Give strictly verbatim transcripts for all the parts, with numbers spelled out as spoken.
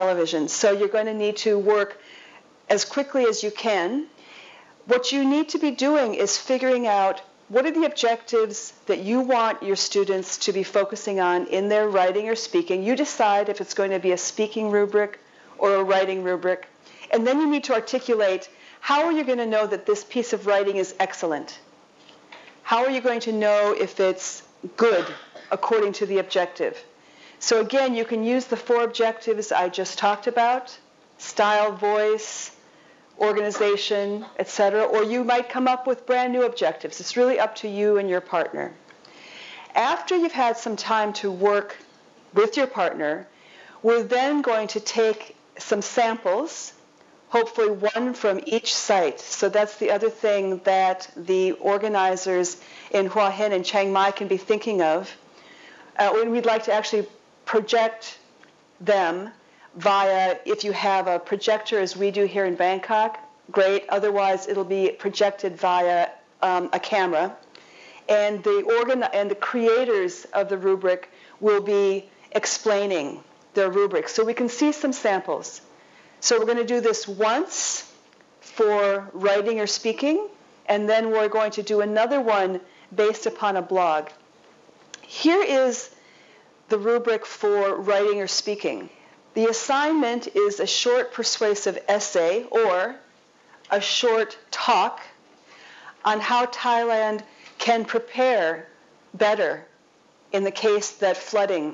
television. So you're going to need to work as quickly as you can. What you need to be doing is figuring out what are the objectives that you want your students to be focusing on in their writing or speaking. You decide if it's going to be a speaking rubric or a writing rubric. And then you need to articulate, how are you going to know that this piece of writing is excellent? How are you going to know if it's good according to the objective? So again, you can use the four objectives I just talked about: style, voice, organization, et cetera, or you might come up with brand new objectives. It's really up to you and your partner. After you've had some time to work with your partner, we're then going to take some samples, hopefully one from each site. So that's the other thing that the organizers in Hua Hin and Chiang Mai can be thinking of. Uh, we'd like to actually project them via, if you have a projector as we do here in Bangkok, great. Otherwise, it'll be projected via um, a camera. And the organ and the creators of the rubric will be explaining their rubric. So we can see some samples. So we're going to do this once for writing or speaking, and then we're going to do another one based upon a blog. Here is the rubric for writing or speaking. The assignment is a short persuasive essay or a short talk on how Thailand can prepare better in the case that flooding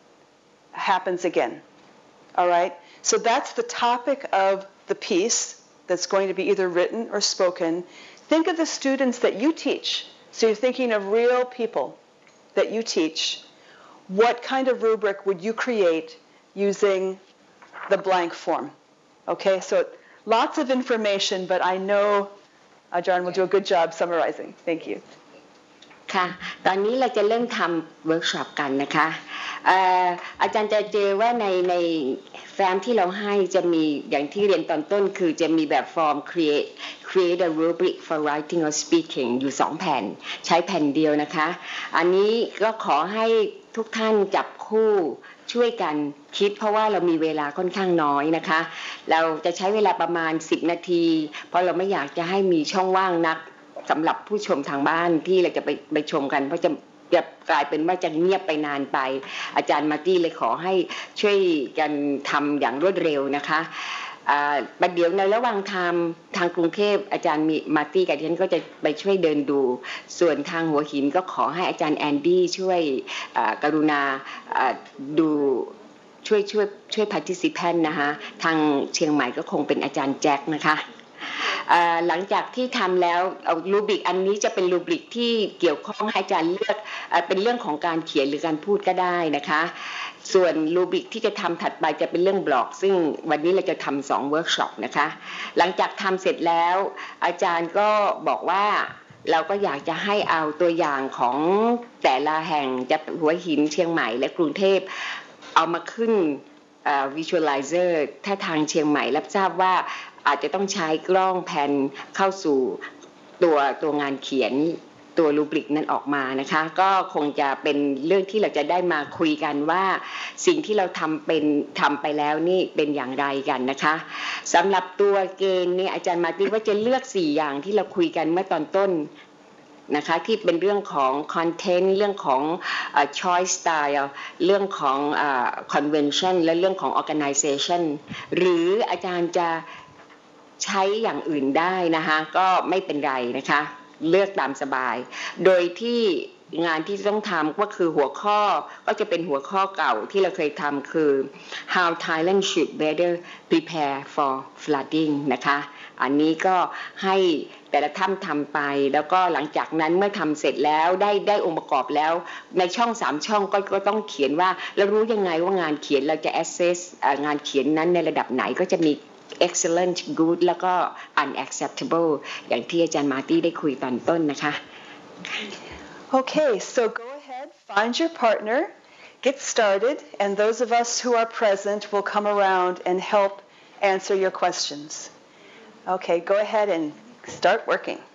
happens again. All right? So that's the topic of the piece that's going to be either written or spoken. Think of the students that you teach. So you're thinking of real people that you teach. What kind of rubric would you create using the blank form? Okay, so lots of information, but I know Ajahn will do a good job summarizing. Thank you. ค่ะตอนนี้เราจะเริ่มทำเวิร์กช็อปกันนะคะอาจารย์จะเจอว่าในในแฟ้มที่เราให้จะมีอย่างที่เรียนตอนต้นคือจะมีแบบฟอร์ม create create a rubric for writing or speaking อยู่สองแผ่นใช้แผ่นเดียวนะคะอันนี้ก็ขอให้ทุกท่านจับคู่ช่วยกันคิดเพราะว่าเรามีเวลาค่อนข้างน้อยนะคะเราจะใช้เวลาประมาณสิบนาทีเพราะเราไม่อยากจะให้มีช่องว่างนักสำหรับผู้ชมทางบ้านที่เราจะไปไปชมกันเพราะจะจะกลายเป็นว่าจะเงียบไปนานไปอาจารย์มาร์ตี้เลยขอให้ช่วยกันทำอย่างรวดเร็วนะคะประเดี๋ยวในระหว่างทางทางกรุงเทพอาจารย์มีมาร์ตี้กับฉันก็จะไปช่วยเดินดูส่วนทางหัวหินก็ขอให้อาจารย์แอนดี้ช่วยกรุณาดูช่วยช่วยช่วย participant นะคะทางเชียงใหม่ก็คงเป็นอาจารย์แจ็คนะคะหลังจากที่ทำแล้วรูบริกอันนี้จะเป็นรูบริกที่เกี่ยวข้องให้อาจารย์เลือกเป็นเรื่องของการเขียนหรือการพูดก็ได้นะคะส่วนรูบริกที่จะทำถัดไปจะเป็นเรื่องบล็อกซึ่งวันนี้เราจะทำสองเวิร์กช็อปนะคะหลังจากทำเสร็จแล้วอาจารย์ก็บอกว่าเราก็อยากจะให้เอาตัวอย่างของแต่ละแห่งจะหัวหินเชียงใหม่และกรุงเทพเอามาขึ้น visualizer ถ้าทางเชียงใหม่รับทราบว่าอาจจะต้องใช้กล้องแพนเข้าสู่ตัวตัวงานเขียนตัวรูบริกนั้นออกมานะคะก็คงจะเป็นเรื่องที่เราจะได้มาคุยกันว่าสิ่งที่เราทำเป็นทำไปแล้วนี่เป็นอย่างไรกันนะคะสำหรับตัวเกณฑ์นี่อาจารย์มาร์ตี้ว่าจะเลือกสี่อย่างที่เราคุยกันเมื่อตอนต้นนะคะที่เป็นเรื่องของคอนเทนต์เรื่องของ choice style เรื่องของ convention และเรื่องของ organization หรืออาจารย์จะใช้อย่างอื่นได้นะคะก็ไม่เป็นไรนะคะเลือกตามสบายโดยที่งานที่ต้องทำก็คือหัวข้อก็จะเป็นหัวข้อเก่าที่เราเคยทำคือ how Thailand should better prepare for flooding นะคะอันนี้ก็ให้แต่ละท่านทำไปแล้วก็หลังจากนั้นเมื่อทำเสร็จแล้วได้ได้องค์ประกอบแล้วในช่องสามช่องก็ก็ต้องเขียนว่าเรารู้ยังไงว่างานเขียนเราจะ assess งานเขียนนั้นในระดับไหนก็จะมีexcellent good แล้วก็ unacceptable อย่างที่อาจารย์มาร์ตี้ได้คุยตอนต้นนะคะ Okay, so go ahead, find your partner, get started, and those of us who are present will come around and help answer your questions. Okay, go ahead and start working.